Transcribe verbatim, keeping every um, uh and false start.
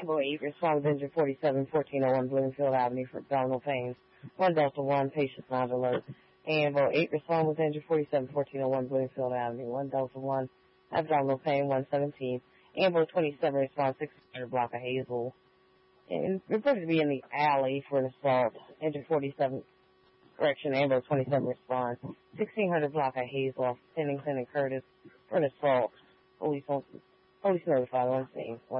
Ambo eight, respond with injured forty-seven, fourteen oh one Bloomfield Avenue for abdominal pains. one Delta one, patient not alert. Ambo eight, respond with injured forty-seven, fourteen oh one Bloomfield Avenue. one Delta one, abdominal pain, one seventeen. Ambo twenty-seven, respond six hundred block of Hazel. And reported to be in the alley for an assault. Injured forty-seven, correction, Ambo twenty-seven, respond. sixteen hundred block of Hazel off Pennington and Curtis for an assault. Police, police notified on scene.